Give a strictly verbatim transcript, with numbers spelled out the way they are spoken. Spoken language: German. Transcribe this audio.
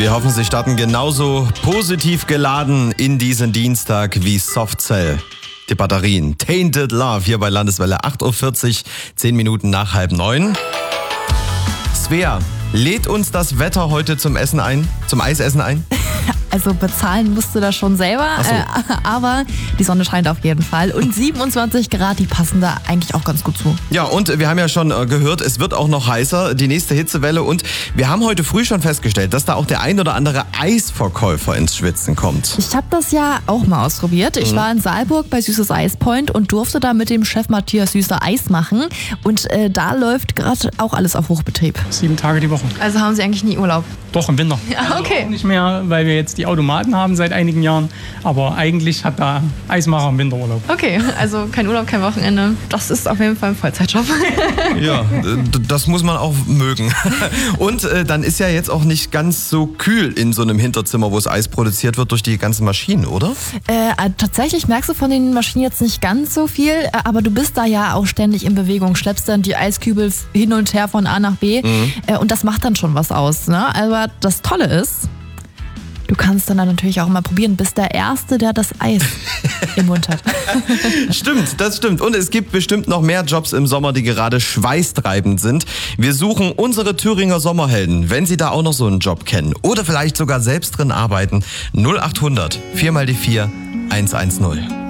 Wir hoffen, Sie starten genauso positiv geladen in diesen Dienstag wie Softcell. Die Batterien. Tainted Love hier bei Landeswelle acht Uhr vierzig, zehn Minuten nach halb neun. Svea, lädt uns das Wetter heute zum Essen ein? Zum Eisessen ein? Also bezahlen musst du das schon selber, Ach so. äh, aber die Sonne scheint auf jeden Fall. Und siebenundzwanzig Grad, die passen da eigentlich auch ganz gut zu. Ja, und wir haben ja schon äh, gehört, es wird auch noch heißer, die nächste Hitzewelle. Und wir haben heute früh schon festgestellt, dass da auch der ein oder andere Eisverkäufer ins Schwitzen kommt. Ich habe das ja auch mal ausprobiert. Ich mhm. war in Saalburg bei Süßes Eis Point und durfte da mit dem Chef Matthias Süßer Eis machen. Und äh, da läuft gerade auch alles auf Hochbetrieb. Sieben Tage die Woche. Also haben Sie eigentlich nie Urlaub? Doch, im Winter. Ja, okay. Also auch nicht mehr, weil wir jetzt die Automaten haben seit einigen Jahren. Aber eigentlich hat da Eismacher im Winter Urlaub. Okay, also kein Urlaub, kein Wochenende. Das ist auf jeden Fall ein Vollzeitjob. Ja, das muss man auch mögen. Und äh, dann ist ja jetzt auch nicht ganz so kühl in so einem Hinterzimmer, wo es Eis produziert wird durch die ganzen Maschinen, oder? Äh, tatsächlich merkst du von den Maschinen jetzt nicht ganz so viel, aber du bist da ja auch ständig in Bewegung, schleppst dann die Eiskübel hin und her von A nach B mhm. äh, und das macht dann schon was aus, ne? Aber das Tolle ist, du kannst dann natürlich auch mal probieren, bist der Erste, der das Eis im Mund hat. Stimmt, das stimmt. Und es gibt bestimmt noch mehr Jobs im Sommer, die gerade schweißtreibend sind. Wir suchen unsere Thüringer Sommerhelden, wenn Sie da auch noch so einen Job kennen oder vielleicht sogar selbst drin arbeiten. null acht hundert, vier mal die vier, eins eins null.